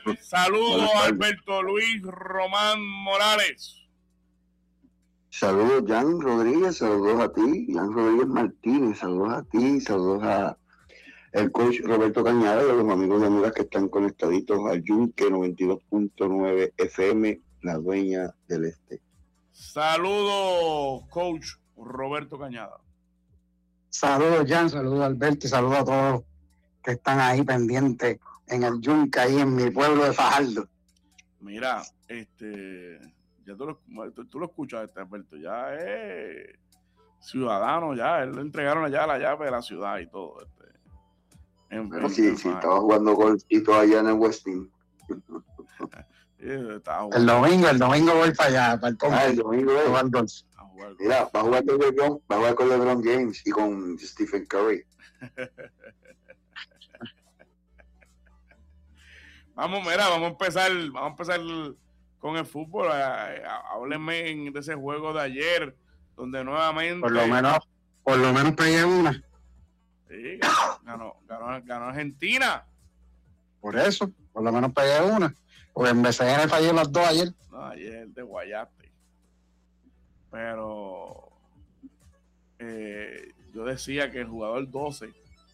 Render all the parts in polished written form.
Saludos Alberto Luis Román Morales. Saludos Jan Rodríguez, saludos a ti, Jan Rodríguez Martínez, saludos a ti, saludos a el coach Roberto Cañada y a los amigos y amigas que están conectaditos al Yunque 92.9 FM, la dueña del este. Saludos coach Roberto Cañada. Saludos Jan, saludos Alberto y saludos a todos que están ahí pendientes en el Yunque, ahí en mi pueblo de Fajardo. Mira, ya tú lo escuchas, Alberto, ya es ciudadano, ya, él le entregaron allá la llave de la ciudad y todo. Sí, estaba jugando golcito allá en el Westin. El domingo voy para allá, para el combo. El domingo mira, va a jugar con LeBron James y con Stephen Curry. Vamos a empezar con el fútbol. Háblenme de ese juego de ayer, donde nuevamente por lo menos pegué una. Sí, ganó Argentina. Por eso, por lo menos pegué una. Porque en BCN fallé las dos ayer. No, ayer de Guayate. Pero yo decía que el jugador 12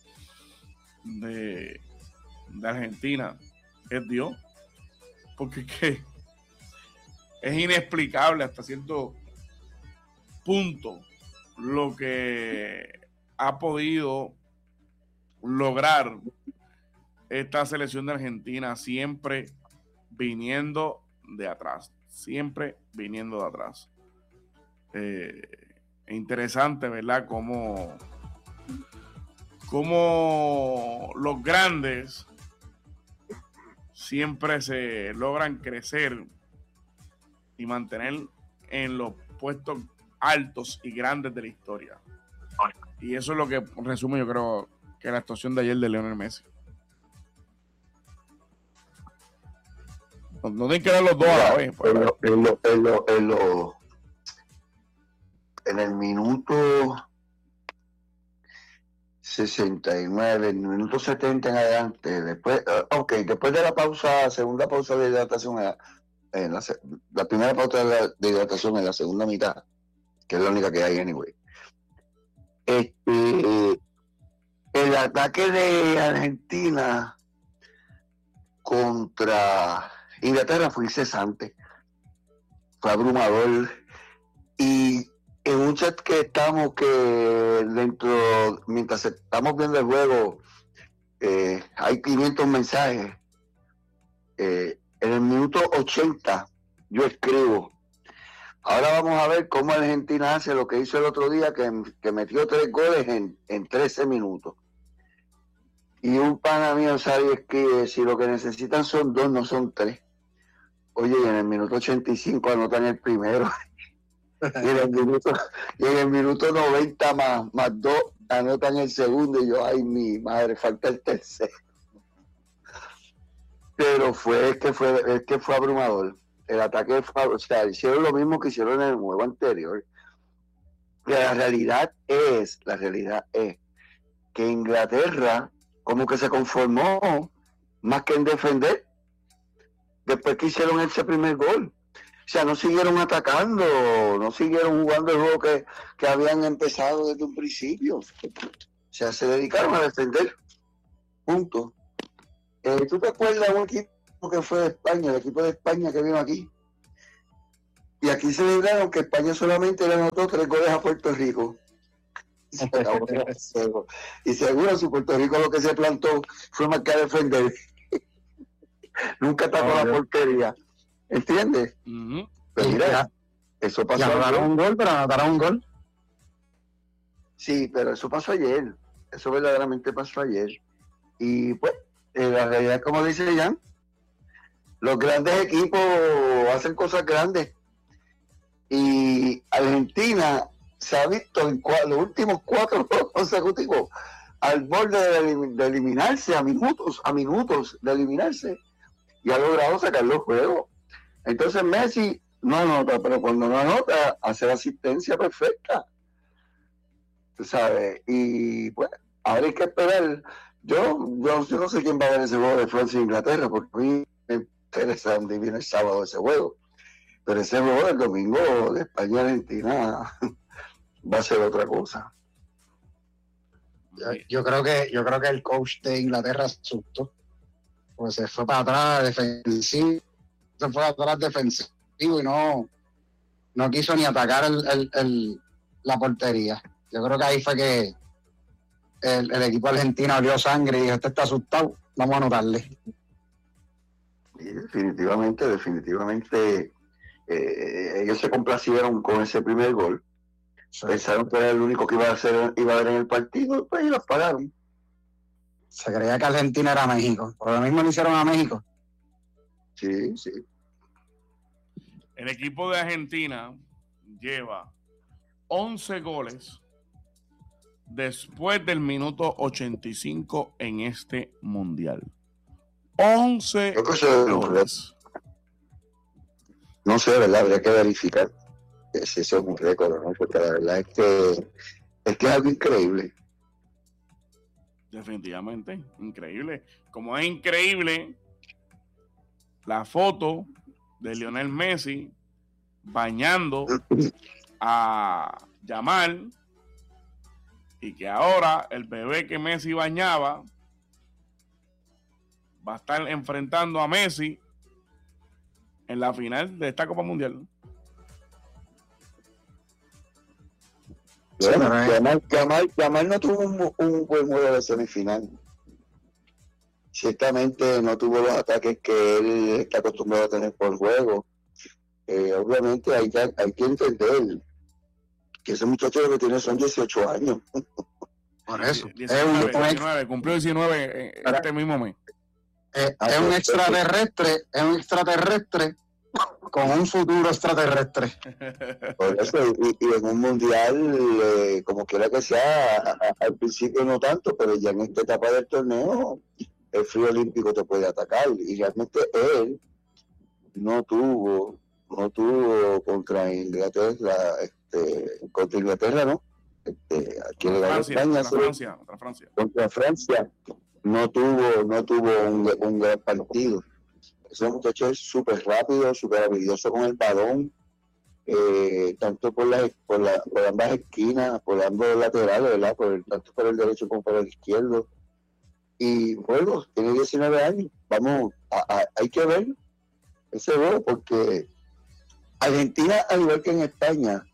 de Argentina es Dios. Porque es inexplicable hasta cierto punto lo que ha podido lograr esta selección de Argentina, siempre viniendo de atrás. Interesante, ¿verdad? Como los grandes siempre se logran crecer y mantener en los puestos altos y grandes de la historia. Y eso es lo que resume, yo creo, que la actuación de ayer de Lionel Messi. No tienen que dar los dos a la vez. En el minuto 69, en el minuto 70 en adelante, después de la pausa, segunda pausa de hidratación, la primera pausa de hidratación en la segunda mitad, que es la única que hay anyway. El ataque de Argentina contra Inglaterra fue incesante, fue abrumador, y en un chat que estamos, mientras estamos viendo el juego, hay 500 mensajes. En el minuto 80 yo escribo: ahora vamos a ver cómo Argentina hace lo que hizo el otro día, que metió 3 goles en 13 minutos. Y un pana mío sale escribe: si lo que necesitan son 2, no son 3. Oye, y en el minuto 85 anotan el primero. Y en el minuto 90 más 2 anotan el segundo. Y yo, ay, mi madre, falta el tercero. Pero es que fue abrumador. El ataque hicieron lo mismo que hicieron en el juego anterior. La realidad es que Inglaterra como que se conformó más que en defender después que hicieron ese primer gol. O sea, no siguieron atacando, no siguieron jugando el juego que habían empezado desde un principio. O sea, se dedicaron a defender. Punto. ¿Tú te acuerdas de un equipo que fue de España, el equipo de España que vino aquí? Y aquí celebraron que España solamente le anotó 3 goles a Puerto Rico. Y seguro si Puerto Rico lo que se plantó fue más que a defender. Nunca tapó la portería. ¿Entiendes? Uh-huh. Pero mira, eso pasó. Anotaron un gol. Sí, pero eso pasó ayer. Eso verdaderamente pasó ayer. Y pues, la realidad, como dice Jan, los grandes equipos hacen cosas grandes. Y Argentina se ha visto en los últimos 4 juegos consecutivos al borde de eliminarse, a minutos de eliminarse, y ha logrado sacar los juegos. Entonces Messi no anota, pero cuando no anota, hace la asistencia perfecta. Tú sabes, y pues, ahora hay que esperar. Yo no sé quién va a ver ese juego de Francia e Inglaterra, porque a mí me Teresa viene el sábado ese juego. Pero ese juego del domingo de España-Argentina va a ser otra cosa. Yo creo que el coach de Inglaterra asustó. Pues se fue para atrás defensivo. Se fue atrás defensivo y no quiso ni atacar la portería. Yo creo que ahí fue que el equipo argentino olió sangre y dijo, este está asustado, vamos a anotarle. Y definitivamente, ellos se complacieron con ese primer gol. Sí. Pensaron que era el único que iba a haber en el partido, pues y los pagaron. Se creía que Argentina era México, por lo mismo lo hicieron a México. Sí, sí. El equipo de Argentina lleva 11 goles después del minuto 85 en este mundial. 11 goles. No sé, ¿verdad? Habría que verificar si eso es un récord, ¿no? Porque la verdad es que es algo increíble. Definitivamente, increíble. Como es increíble la foto de Lionel Messi bañando a Yamal, y que ahora el bebé que Messi bañaba va a estar enfrentando a Messi en la final de esta Copa Mundial. Bueno, Yamal no tuvo un buen juego de semifinal. Ciertamente no tuvo los ataques que él está acostumbrado a tener por juego. Obviamente hay que entender que ese muchacho lo que tiene son 18 años. Por eso. 19, cumplió 19 este mismo mes. Es un extraterrestre con un futuro extraterrestre. Por eso, y en un mundial, como quiera que sea, al principio no tanto, pero ya en esta etapa del torneo, el frío olímpico te puede atacar. Y realmente él no tuvo contra Inglaterra, ¿no? Aquí en España, contra Francia, no tuvo un gran partido. Ese muchacho es súper rápido, súper habilidoso con el balón, tanto por ambas esquinas, por ambos laterales, ¿verdad? Tanto por el derecho como por el izquierdo. Y bueno, tiene 19 años. Vamos, hay que ver ese juego, porque Argentina, al igual que en España,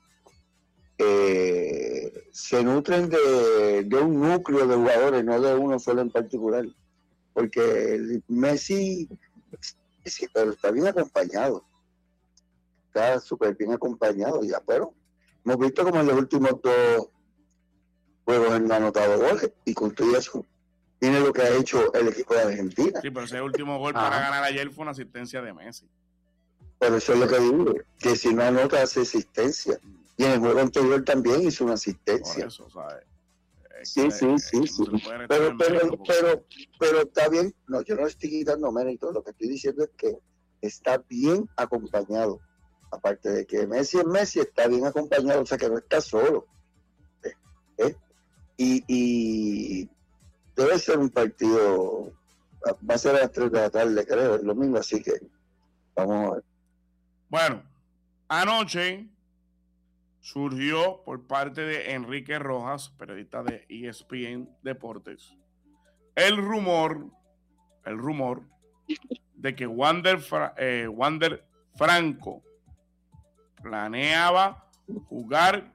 se nutren de un núcleo de jugadores, no de uno solo en particular. Porque Messi, sí, pero está bien acompañado. Está súper bien acompañado ya, pero hemos visto como en los últimos 2 juegos han anotado goles, y con todo eso tiene lo que ha hecho el equipo de Argentina. Sí, pero ese último gol para ganar ayer fue una asistencia de Messi. Pero eso es lo que digo, que si no anota, hace asistencia. Y en el juego anterior también hizo una asistencia. Por eso, ¿sabes? Sí. Pero está bien. No, yo no estoy quitando mérito. Lo que estoy diciendo es que está bien acompañado. Aparte de que Messi está bien acompañado, o sea que no está solo. Y debe ser un partido, va a ser a las 3 de la tarde, creo, el domingo, así que vamos a ver. Bueno, anoche surgió por parte de Enrique Rojas, periodista de ESPN Deportes, el rumor de que Wander Franco planeaba jugar